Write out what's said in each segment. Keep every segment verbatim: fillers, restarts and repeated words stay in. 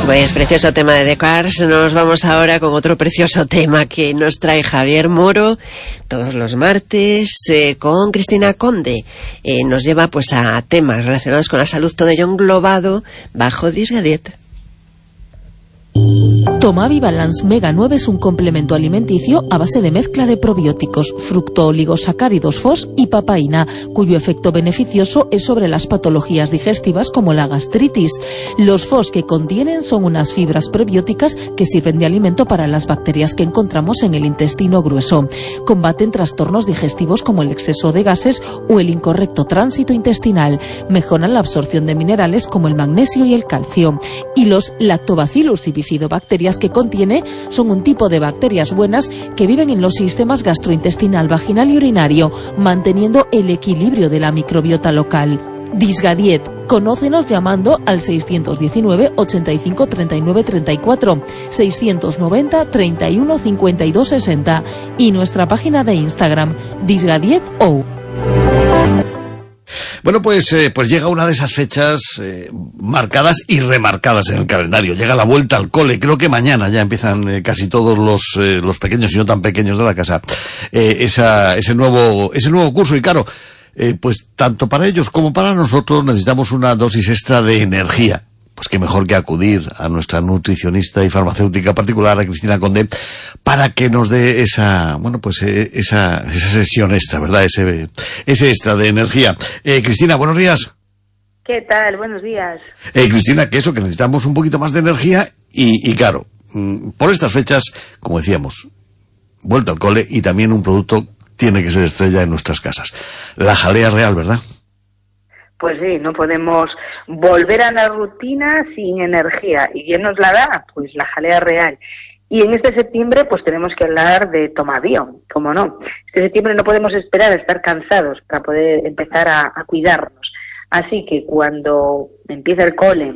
Pues precioso tema de The Cars. Nos vamos ahora con otro precioso tema que nos trae Javier Moro todos los martes eh, con Cristina Conde. Eh, nos lleva pues a temas relacionados con la salud, todo ello englobado bajo Disgadiet. Tomavi Balance Mega nueve es un complemento alimenticio a base de mezcla de probióticos, fructooligosacáridos F O S y papaína, cuyo efecto beneficioso es sobre las patologías digestivas como la gastritis. Los F O S que contienen son unas fibras prebióticas que sirven de alimento para las bacterias que encontramos en el intestino grueso. Combaten trastornos digestivos como el exceso de gases o el incorrecto tránsito intestinal. Mejoran la absorción de minerales como el magnesio y el calcio. Y los lactobacillus y bifidobacterias que contiene son un tipo de bacterias buenas que viven en los sistemas gastrointestinal, vaginal y urinario, manteniendo el equilibrio de la microbiota local. Disgadiet. Conócenos llamando al seiscientos diecinueve, ochenta y cinco, treinta y nueve, treinta y cuatro, seiscientos noventa, treinta y uno, cincuenta y dos, sesenta y nuestra página de Instagram, disgadieto. Bueno, pues eh, pues llega una de esas fechas eh, marcadas y remarcadas en el calendario. Llega la vuelta al cole. Creo que mañana ya empiezan eh, casi todos los eh, los pequeños y no tan pequeños de la casa eh, esa ese nuevo ese nuevo curso. Y claro, eh, pues tanto para ellos como para nosotros necesitamos una dosis extra de energía. Pues qué mejor que acudir a nuestra nutricionista y farmacéutica particular, a Cristina Conde, para que nos dé esa, bueno, pues eh, esa, esa sesión extra, ¿verdad? Ese, ese extra de energía. Eh, Cristina, buenos días. ¿Qué tal? Buenos días. Eh, Cristina, que eso, que necesitamos un poquito más de energía y, y claro, mmm, por estas fechas, como decíamos, vuelta al cole y también un producto tiene que ser estrella en nuestras casas. La jalea real, ¿verdad? Pues sí, no podemos volver a la rutina sin energía. ¿Y quién nos la da? Pues la jalea real. Y en este septiembre pues tenemos que hablar de Tomabio, ¿cómo no? Este septiembre no podemos esperar a estar cansados para poder empezar a, a cuidarnos. Así que cuando empieza el cole,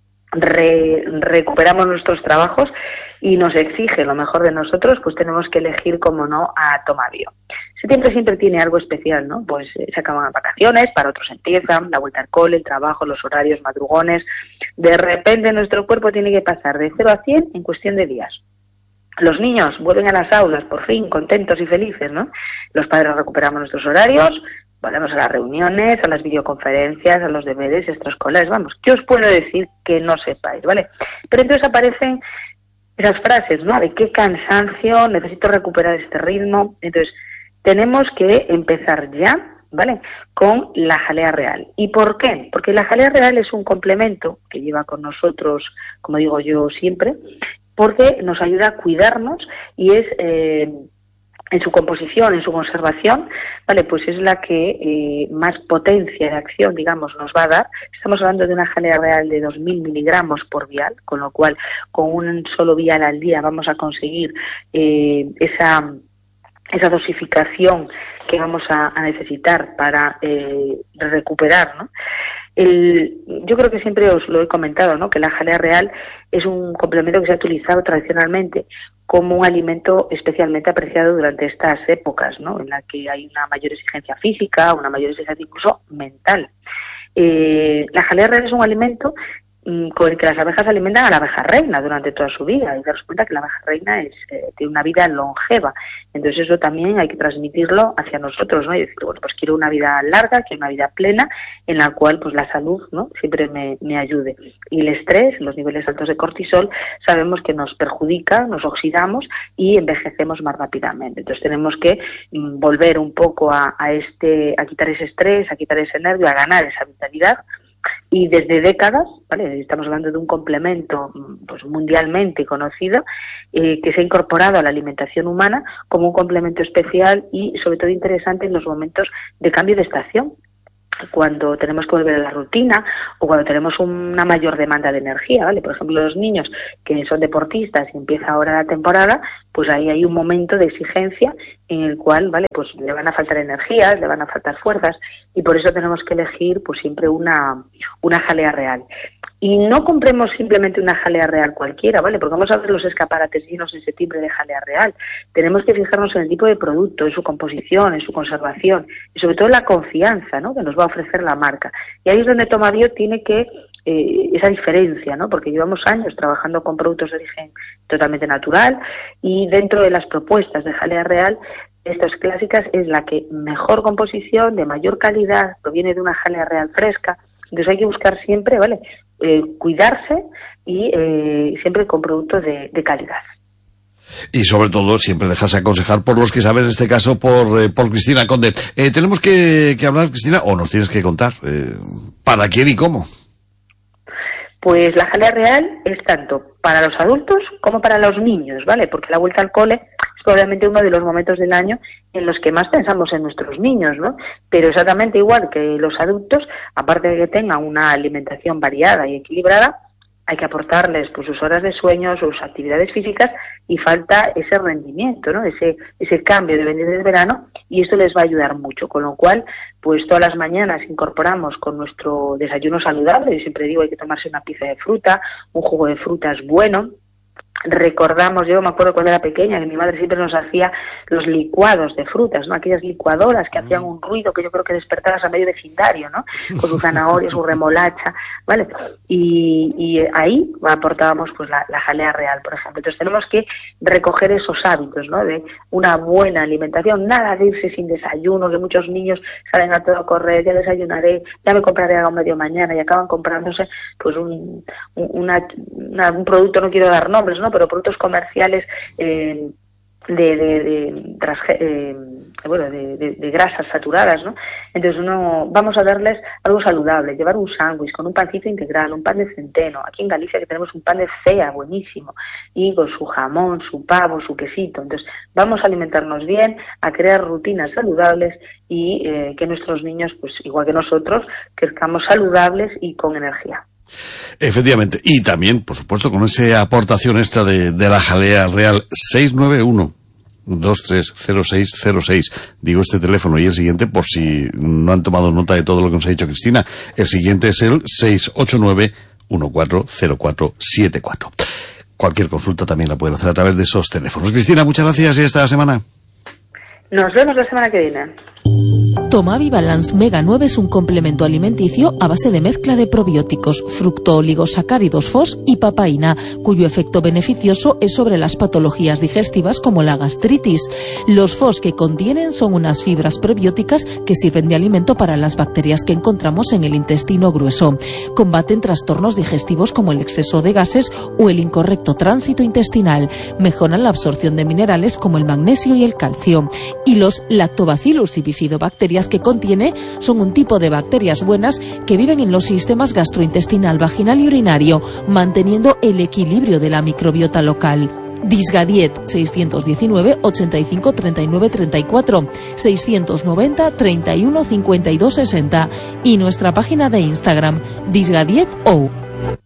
re, recuperamos nuestros trabajos y nos exige lo mejor de nosotros, pues tenemos que elegir, como no, a Tomabio. Septiembre siempre tiene algo especial, ¿no? Pues eh, se acaban las vacaciones, para otros empiezan, la vuelta al cole, el trabajo, los horarios, madrugones. De repente nuestro cuerpo tiene que pasar de cero a cien en cuestión de días. Los niños vuelven a las aulas, por fin, contentos y felices, ¿no? Los padres recuperamos nuestros horarios, volvemos a las reuniones, a las videoconferencias, a los deberes extraescolares. Vamos, ¿qué os puedo decir que no sepáis, vale? Pero entonces aparecen esas frases, ¿no? De qué cansancio, necesito recuperar este ritmo. Entonces, tenemos que empezar ya, ¿vale?, con la jalea real. ¿Y por qué? Porque la jalea real es un complemento que lleva con nosotros, como digo yo siempre, porque nos ayuda a cuidarnos y es, eh, en su composición, en su conservación, ¿vale?, pues es la que eh, más potencia de acción, digamos, nos va a dar. Estamos hablando de una jalea real de dos mil miligramos por vial, con lo cual con un solo vial al día vamos a conseguir eh, esa... esa dosificación que vamos a, a necesitar para eh, recuperar, ¿no? El, yo creo que siempre os lo he comentado, ¿no?, que la jalea real es un complemento que se ha utilizado tradicionalmente como un alimento especialmente apreciado durante estas épocas, ¿no?, en la que hay una mayor exigencia física, una mayor exigencia incluso mental. Eh, la jalea real es un alimento con el que las abejas alimentan a la abeja reina durante toda su vida, y daros cuenta que la abeja reina es, eh, tiene una vida longeva. Entonces eso también hay que transmitirlo hacia nosotros, ¿no? Y decir, bueno, pues quiero una vida larga, quiero una vida plena, en la cual pues la salud, ¿no?, siempre me, me ayude. Y el estrés, los niveles altos de cortisol, sabemos que nos perjudica, nos oxidamos y envejecemos más rápidamente. Entonces tenemos que mm, volver un poco a, a este, a quitar ese estrés, a quitar ese nervio, a ganar esa vitalidad. Y desde décadas, ¿vale?, estamos hablando de un complemento pues mundialmente conocido, eh, que se ha incorporado a la alimentación humana como un complemento especial y sobre todo interesante en los momentos de cambio de estación, cuando tenemos que volver a la rutina o cuando tenemos una mayor demanda de energía, ¿vale? Por ejemplo, los niños que son deportistas y empieza ahora la temporada, pues ahí hay un momento de exigencia en el cual, ¿vale?, pues le van a faltar energías, le van a faltar fuerzas, y por eso tenemos que elegir pues siempre una, una jalea real. Y no compremos simplemente una jalea real cualquiera, ¿vale?, porque vamos a ver los escaparates llenos en septiembre de jalea real. Tenemos que fijarnos en el tipo de producto, en su composición, en su conservación y sobre todo en la confianza, ¿no?, que nos va a ofrecer la marca. Y ahí es donde Tomabio tiene que eh, esa diferencia, ¿no? Porque llevamos años trabajando con productos de origen totalmente natural y dentro de las propuestas de jalea real, estas clásicas es la que mejor composición, de mayor calidad, proviene de una jalea real fresca. Entonces hay que buscar siempre, ¿vale? Eh, cuidarse y eh, siempre con productos de, de calidad. Y sobre todo siempre dejarse aconsejar por los que saben, en este caso por, eh, por Cristina Conde. Eh, tenemos que, que hablar, Cristina, o nos tienes que contar, eh, ¿para quién y cómo? Pues la jalea real es tanto para los adultos como para los niños, ¿vale? Porque la vuelta al cole es probablemente uno de los momentos del año en los que más pensamos en nuestros niños, ¿no? Pero exactamente igual que los adultos, aparte de que tengan una alimentación variada y equilibrada, hay que aportarles pues sus horas de sueño, sus actividades físicas y falta ese rendimiento, ¿no? Ese ese cambio de venir del verano y esto les va a ayudar mucho, con lo cual pues todas las mañanas incorporamos con nuestro desayuno saludable, yo siempre digo hay que tomarse una pieza de fruta, un jugo de fruta es bueno. Recordamos, yo me acuerdo cuando era pequeña que mi madre siempre nos hacía los licuados de frutas, ¿no? Aquellas licuadoras que hacían un ruido que yo creo que despertabas a medio vecindario, ¿no? Con su zanahoria, su remolacha, ¿vale? Y, y ahí aportábamos pues la, la jalea real, por ejemplo. Entonces tenemos que recoger esos hábitos, ¿no? De una buena alimentación, nada de irse sin desayuno, que muchos niños salen a todo correr, ya desayunaré, ya me compraré algo medio mañana y acaban comprándose pues un, una, una, un producto, no quiero dar nombres, ¿no? Pero productos comerciales eh, de, de, de, de, eh, bueno, de, de, de grasas saturadas, ¿no? Entonces uno, vamos a darles algo saludable, llevar un sándwich con un pancito integral, un pan de centeno. Aquí en Galicia que tenemos un pan de cea buenísimo y con su jamón, su pavo, su quesito. Entonces vamos a alimentarnos bien, a crear rutinas saludables y eh, que nuestros niños, pues igual que nosotros, crezcamos saludables y con energía. Efectivamente, y también, por supuesto, con esa aportación extra de, de la jalea real. Seis nueve uno, dos tres cero seis cero seis, digo este teléfono y el siguiente, por si no han tomado nota de todo lo que nos ha dicho Cristina, el siguiente es el seis ocho nueve uno cuatro cero cuatro siete cuatro. Cualquier consulta también la pueden hacer a través de esos teléfonos. Cristina, muchas gracias y esta semana. Nos vemos la semana que viene. Tomavi Balance Mega nueve es un complemento alimenticio a base de mezcla de probióticos, fructooligosacáridos F O S y papaína, cuyo efecto beneficioso es sobre las patologías digestivas como la gastritis. Los F O S que contienen son unas fibras probióticas que sirven de alimento para las bacterias que encontramos en el intestino grueso. Combaten trastornos digestivos como el exceso de gases o el incorrecto tránsito intestinal. Mejoran la absorción de minerales como el magnesio y el calcio. Y los lactobacillus y bifidobacterias que contiene son un tipo de bacterias buenas que viven en los sistemas gastrointestinal, vaginal y urinario, manteniendo el equilibrio de la microbiota local. Disgadiet seiscientos diecinueve ochenta y cinco treinta y nueve treinta y cuatro, seiscientos noventa treinta y uno cincuenta y dos sesenta y nuestra página de Instagram Disgadiet O.